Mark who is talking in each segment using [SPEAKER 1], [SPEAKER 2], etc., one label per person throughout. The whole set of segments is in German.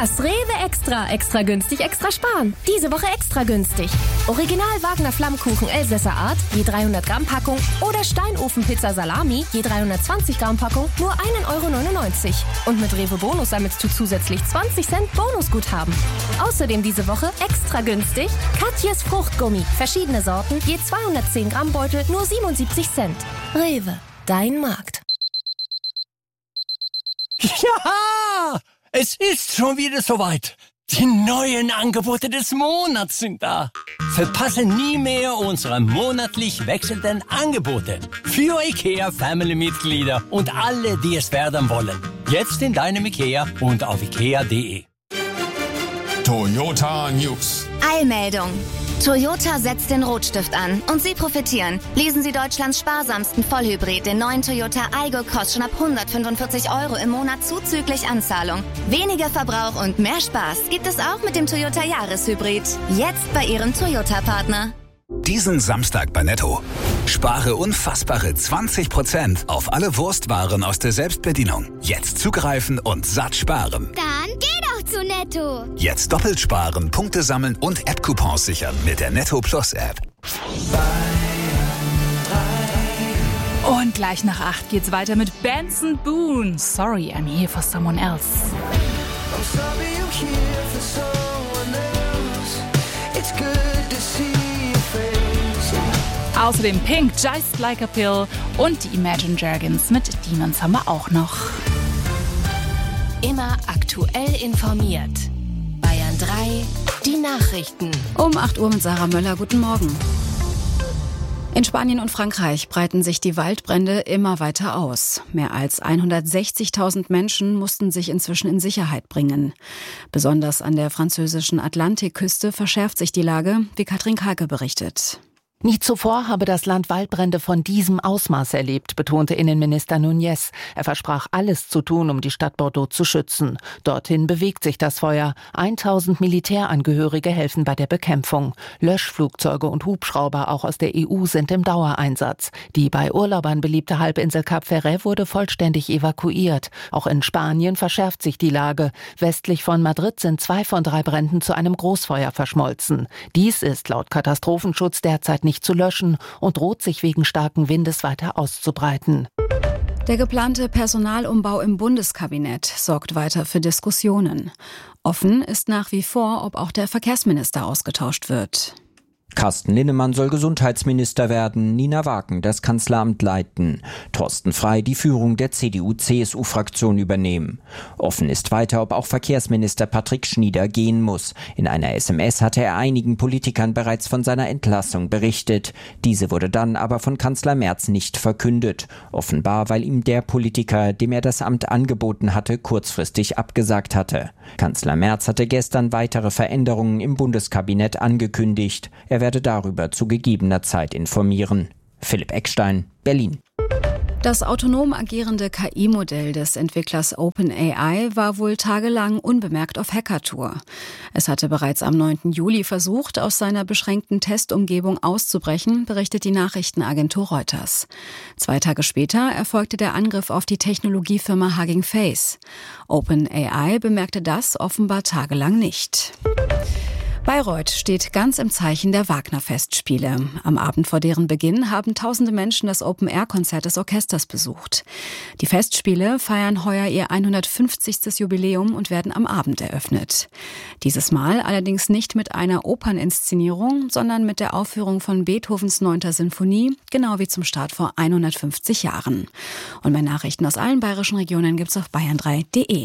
[SPEAKER 1] Das Rewe Extra. Extra günstig, extra sparen. Diese Woche extra günstig. Original Wagner Flammkuchen Elsässer Art, je 300 Gramm Packung. Oder Steinofenpizza Salami, je 320 Gramm Packung, nur 1,99 €. Und mit Rewe Bonus sammelst du zusätzlich 20 Cent Bonusguthaben. Außerdem diese Woche extra günstig Katjes Fruchtgummi. Verschiedene Sorten, je 210 Gramm Beutel, nur 77 Cent. Rewe, dein Markt.
[SPEAKER 2] Ja, es ist schon wieder soweit. Die neuen Angebote des Monats sind da. Verpasse nie mehr unsere monatlich wechselnden Angebote. Für IKEA-Family-Mitglieder und alle, die es werden wollen. Jetzt in deinem IKEA und auf ikea.de.
[SPEAKER 3] Toyota News.
[SPEAKER 4] Eilmeldung. Toyota setzt den Rotstift an und Sie profitieren. Lesen Sie Deutschlands sparsamsten Vollhybrid, den neuen Toyota Aygo, kostet schon ab 145 € im Monat zuzüglich Anzahlung. Weniger Verbrauch und mehr Spaß gibt es auch mit dem Toyota Jahreshybrid. Jetzt bei Ihrem Toyota-Partner.
[SPEAKER 5] Diesen Samstag bei Netto. Spare unfassbare 20% auf alle Wurstwaren aus der Selbstbedienung. Jetzt zugreifen und satt sparen.
[SPEAKER 6] Dann geh doch zu Netto.
[SPEAKER 5] Jetzt doppelt sparen, Punkte sammeln und App-Coupons sichern mit der Netto Plus App.
[SPEAKER 7] Und gleich nach 8 geht's weiter mit Benson Boone. Sorry, I'm here for someone else.
[SPEAKER 8] I'm sorry you're here for someone else. It's good to see your face.
[SPEAKER 7] Außerdem Pink, Just Like a Pill und die Imagine Dragons mit Demons haben wir auch noch.
[SPEAKER 1] Immer aktuell informiert. Bayern 3, die Nachrichten.
[SPEAKER 9] Um 8 Uhr mit Sarah Möller. Guten Morgen. In Spanien und Frankreich breiten sich die Waldbrände immer weiter aus. Mehr als 160.000 Menschen mussten sich inzwischen in Sicherheit bringen. Besonders an der französischen Atlantikküste verschärft sich die Lage, wie Katrin Kalke berichtet.
[SPEAKER 10] Nie zuvor habe das Land Waldbrände von diesem Ausmaß erlebt, betonte Innenminister Núñez. Er versprach, alles zu tun, um die Stadt Bordeaux zu schützen. Dorthin bewegt sich das Feuer. 1000 Militärangehörige helfen bei der Bekämpfung. Löschflugzeuge und Hubschrauber auch aus der EU sind im Dauereinsatz. Die bei Urlaubern beliebte Halbinsel Cap Ferret wurde vollständig evakuiert. Auch in Spanien verschärft sich die Lage. Westlich von Madrid sind 2 von 3 Bränden zu einem Großfeuer verschmolzen. Dies ist laut Katastrophenschutz derzeit nicht zu löschen und droht sich wegen starken Windes weiter auszubreiten.
[SPEAKER 9] Der geplante Personalumbau im Bundeskabinett sorgt weiter für Diskussionen. Offen ist nach wie vor, ob auch der Verkehrsminister ausgetauscht wird.
[SPEAKER 11] Carsten Linnemann soll Gesundheitsminister werden, Nina Wagen das Kanzleramt leiten, Thorsten Frey die Führung der CDU-CSU-Fraktion übernehmen. Offen ist weiter, ob auch Verkehrsminister Patrick Schnieder gehen muss. In einer SMS hatte er einigen Politikern bereits von seiner Entlassung berichtet. Diese wurde dann aber von Kanzler Merz nicht verkündet. Offenbar, weil ihm der Politiker, dem er das Amt angeboten hatte, kurzfristig abgesagt hatte. Kanzler Merz hatte gestern weitere Veränderungen im Bundeskabinett angekündigt. Er werde darüber zu gegebener Zeit informieren. Philipp Eckstein, Berlin.
[SPEAKER 9] Das autonom agierende KI-Modell des Entwicklers OpenAI war wohl tagelang unbemerkt auf Hackertour. Es hatte bereits am 9. Juli versucht, aus seiner beschränkten Testumgebung auszubrechen, berichtet die Nachrichtenagentur Reuters. 2 Tage später erfolgte der Angriff auf die Technologiefirma Hugging Face. OpenAI bemerkte das offenbar tagelang nicht. Bayreuth steht ganz im Zeichen der Wagner-Festspiele. Am Abend vor deren Beginn haben tausende Menschen das Open-Air-Konzert des Orchesters besucht. Die Festspiele feiern heuer ihr 150. Jubiläum und werden am Abend eröffnet. Dieses Mal allerdings nicht mit einer Operninszenierung, sondern mit der Aufführung von Beethovens 9. Sinfonie, genau wie zum Start vor 150 Jahren. Und mehr Nachrichten aus allen bayerischen Regionen gibt's auf bayern3.de.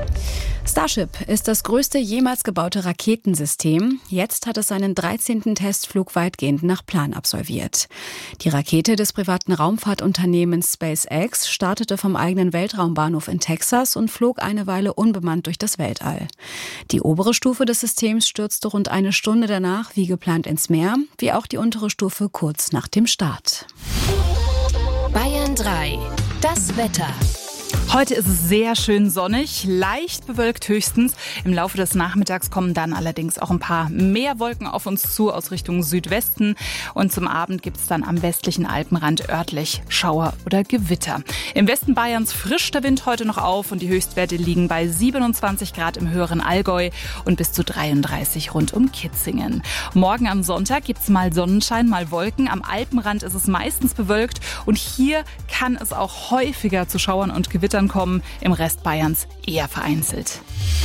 [SPEAKER 9] Starship ist das größte jemals gebaute Raketensystem. Jetzt hat es seinen 13. Testflug weitgehend nach Plan absolviert. Die Rakete des privaten Raumfahrtunternehmens SpaceX startete vom eigenen Weltraumbahnhof in Texas und flog eine Weile unbemannt durch das Weltall. Die obere Stufe des Systems stürzte rund eine Stunde danach wie geplant ins Meer, wie auch die untere Stufe kurz nach dem Start.
[SPEAKER 1] Bayern 3, das Wetter.
[SPEAKER 7] Heute ist es sehr schön sonnig, leicht bewölkt höchstens. Im Laufe des Nachmittags kommen dann allerdings auch ein paar mehr Wolken auf uns zu aus Richtung Südwesten. Und zum Abend gibt es dann am westlichen Alpenrand örtlich Schauer oder Gewitter. Im Westen Bayerns frischt der Wind heute noch auf und die Höchstwerte liegen bei 27 Grad im höheren Allgäu und bis zu 33 rund um Kitzingen. Morgen am Sonntag gibt es mal Sonnenschein, mal Wolken. Am Alpenrand ist es meistens bewölkt und hier kann es auch häufiger zu Schauern und Gewittern kommen, im Rest Bayerns eher vereinzelt.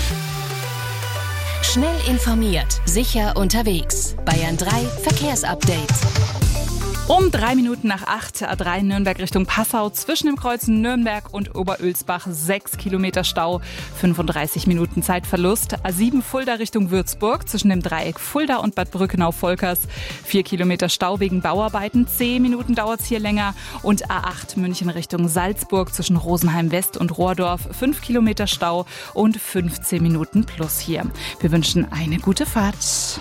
[SPEAKER 1] Schnell informiert, sicher unterwegs. Bayern 3 Verkehrsupdate.
[SPEAKER 7] Um 3 Minuten nach 8, A3 Nürnberg Richtung Passau, zwischen dem Kreuz Nürnberg und Oberölsbach 6 Kilometer Stau, 35 Minuten Zeitverlust. A7 Fulda Richtung Würzburg, zwischen dem Dreieck Fulda und Bad Brückenau-Volkers 4 Kilometer Stau wegen Bauarbeiten, 10 Minuten dauert es hier länger. Und A8 München Richtung Salzburg, zwischen Rosenheim West und Rohrdorf 5 Kilometer Stau und 15 Minuten plus hier. Wir wünschen eine gute Fahrt.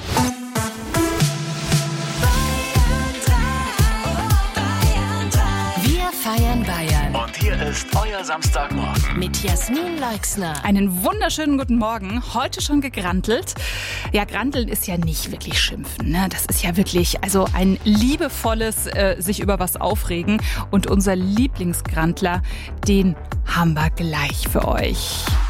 [SPEAKER 1] Feiern Bayern.
[SPEAKER 5] Und hier ist euer Samstagmorgen.
[SPEAKER 1] Mit Jasmin Leixner.
[SPEAKER 7] Einen wunderschönen guten Morgen. Heute schon gegrantelt. Ja, granteln ist ja nicht wirklich schimpfen. Ne? Das ist ja wirklich also ein liebevolles sich über was aufregen. Und unser Lieblingsgrantler, den haben wir gleich für euch.